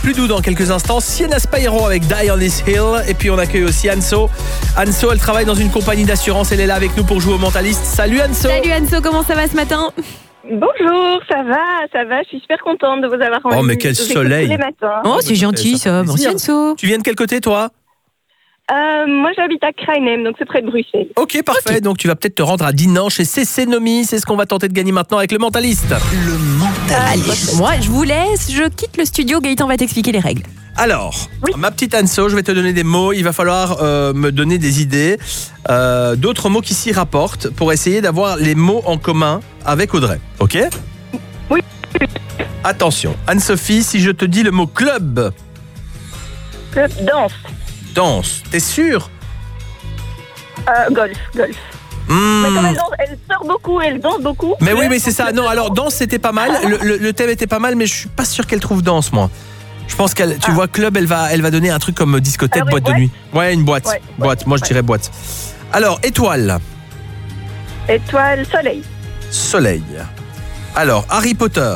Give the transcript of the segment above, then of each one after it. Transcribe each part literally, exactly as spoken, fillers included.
plus doux dans quelques instants. Sienna Spyro avec Die on This Hill. Et puis on accueille aussi Anso. Anso, elle travaille dans une compagnie d'assurance. Elle est là avec nous pour jouer au mentaliste. Salut Anso. Salut Anso, comment ça va ce matin? Bonjour, ça va, ça va, je suis super contente de vous avoir rendu. Oh mais quel soleil. Tous les matins. Oh, c'est gentil ça. Merci Anso. Tu viens de quel côté toi? Euh, moi j'habite à Krainem, donc c'est près de Bruxelles. Ok, parfait. Okay. Donc tu vas peut-être te rendre à Dinan chez C C Nomi. C'est ce qu'on va tenter de gagner maintenant avec le mentaliste. Le mentaliste. Moi, je vous laisse, je quitte le studio. Gaëtan va t'expliquer les règles. Alors, oui. ma petite Anso, je vais te donner des mots. Il va falloir euh, me donner des idées, euh, d'autres mots qui s'y rapportent pour essayer d'avoir les mots en commun avec Audrey. Ok? Oui. Attention, Anne-Sophie, si je te dis le mot club. Club, danse. Danse, t'es sûre? Euh, golf, golf. Mmh. Mais comme elle, danse, elle sort beaucoup, elle danse beaucoup. Mais oui, mais c'est ça. Non, alors danse c'était pas mal. Le, le, le thème était pas mal, mais je suis pas sûr qu'elle trouve danse, moi. Je pense qu'elle, tu ah. vois, club, elle va, elle va donner un truc comme discothèque, alors, boîte, boîte de nuit. Ouais, une boîte. Ouais, boîte. Moi, je ouais. dirais boîte. Alors, étoile. Étoile, soleil. Soleil. Alors, Harry Potter.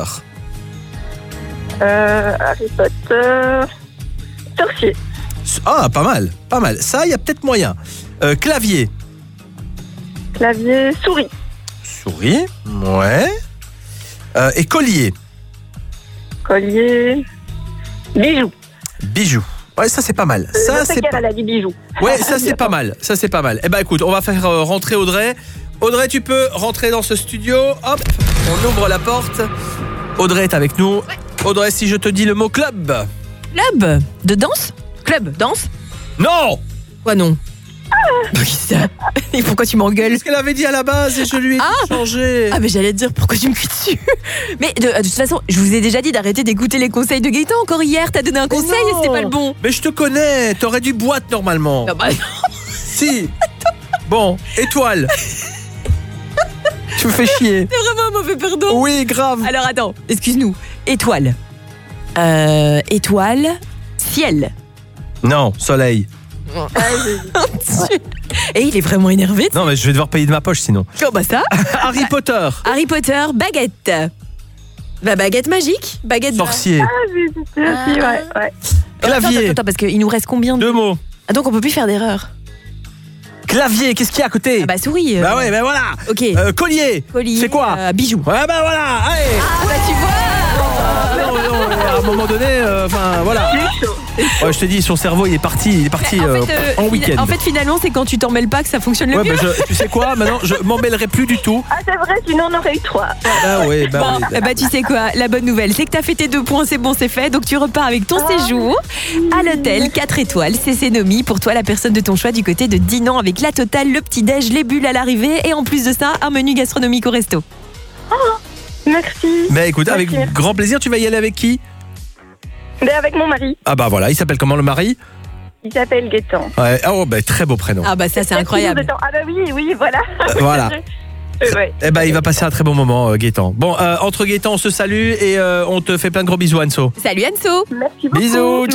Euh, Harry Potter. Sorcier. Ah, pas mal, pas mal. Ça, il y a peut-être moyen. Euh, clavier. Clavier, souris. Souris, ouais. Euh, et collier. Collier. Bijoux. Bijoux. Ouais, ça c'est pas mal. Euh, ça c'est pas... elle a dit bijoux. Ouais, ça c'est pas mal. Ça c'est pas mal. Eh ben écoute, on va faire euh, rentrer Audrey. Audrey, tu peux rentrer dans ce studio. Hop, on ouvre la porte. Audrey est avec nous. Ouais. Audrey, si je te dis le mot club. Club de danse? Club, danse? Non. Quoi non? Ah. Ça. Et pourquoi tu m'engueules? C'est ce qu'elle avait dit à la base et je lui ai ah. changé. Ah mais j'allais te dire pourquoi tu me cries dessus. Mais de, de toute façon, je vous ai déjà dit d'arrêter d'écouter les conseils de Gaëtan. Encore hier, t'as donné un conseil et c'était pas le bon. Mais je te connais, t'aurais dû boîte normalement. Ah bah non. Si. Bon, étoile. Tu me fais chier. C'est vraiment un mauvais perdant. Oui, grave. Alors attends, excuse-nous. Étoile. Euh, étoile. Ciel. Non, soleil. Et il est vraiment énervé. Non, mais je vais devoir payer de ma poche sinon. Oh bah ça. Harry Potter. Harry Potter, baguette. Bah baguette magique, baguette. Sorcier. Ah, j'ai hésité aussi, ouais, ouais. Clavier. Attends, attends, parce qu'il nous reste combien de... Deux mots. Ah donc on peut plus faire d'erreur. Clavier, qu'est-ce qu'il y a à côté? Ah bah souris. Euh... Bah ouais, bah voilà. Ok. Euh, collier. Collier. C'est quoi? euh, Bijoux. Ouais, bah voilà. Allez. Ah bah tu vois. Ah, non, non, à un moment donné, enfin euh, voilà. Ouais, je te dis, son cerveau il est parti, il est parti en, euh, fait, euh, en week-end. En fait, finalement, c'est quand tu t'en mêles pas que ça fonctionne le ouais, mieux. Bah, je, tu sais quoi, maintenant, je m'en mêlerai plus du tout. Ah, c'est vrai, sinon on aurait eu trois. Ah oui, bah bon, oui. Bah tu sais quoi, la bonne nouvelle, c'est que t'as fait tes deux points, c'est bon, c'est fait. Donc tu repars avec ton oh. séjour à l'hôtel quatre étoiles, C C Nomi. Pour toi, la personne de ton choix du côté de Dinan avec la totale, le petit-déj, les bulles à l'arrivée et en plus de ça, un menu gastronomique au resto. Oh, merci. Bah écoute, merci. avec grand plaisir, tu vas y aller avec qui? Mais avec mon mari. Ah bah voilà, il s'appelle comment le mari? Il s'appelle Gaëtan. Ouais, oh bah très beau prénom. Ah bah ça c'est incroyable. Ah bah oui, oui, voilà. Euh, voilà. euh, ouais. Eh bah il va passer un très bon moment, euh, Gaëtan. Bon, euh, entre Gaëtan, on se salue et euh, on te fait plein de gros bisous, Anso. Salut Anso. Merci beaucoup. Bisous.